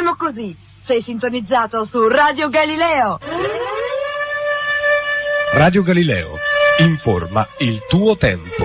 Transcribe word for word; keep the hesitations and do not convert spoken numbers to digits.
Facciamo così. Sei sintonizzato su Radio Galileo. Radio Galileo, informa il tuo tempo.